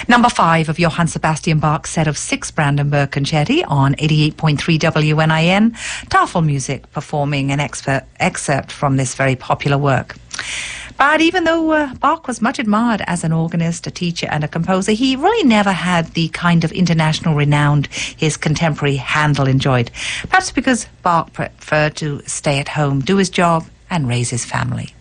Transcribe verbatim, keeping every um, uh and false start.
Number five of Johann Sebastian Bach's set of six Brandenburg Concerti on eighty-eight point three W N I N. Tafel Music performing an exper- excerpt from this very popular work. But even though uh, Bach was much admired as an organist, a teacher and a composer, he really never had the kind of international renown his contemporary Handel enjoyed. Perhaps because Bach preferred to stay at home, do his job and raise his family.